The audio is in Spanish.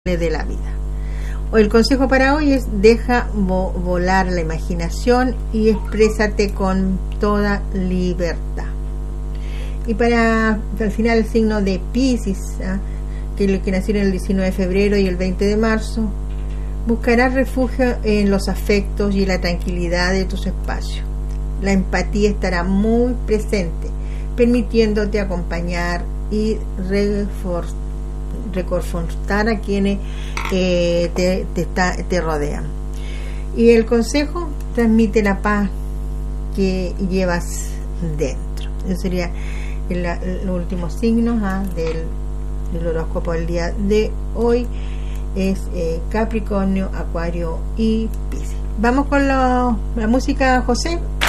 de la vida. El consejo para hoy es: deja volar la imaginación y exprésate con toda libertad. Y para al final el signo de Piscis, que nacieron el 19 de febrero y el 20 de marzo, buscarás refugio en los afectos y la tranquilidad de tus espacios. La empatía estará muy presente, permitiéndote acompañar y reconfortar a quienes te rodean. Y el consejo: transmite la paz que llevas dentro. Eso sería los últimos signos del horóscopo del día de hoy. Es Capricornio, Acuario y Piscis. Vamos con la música, José.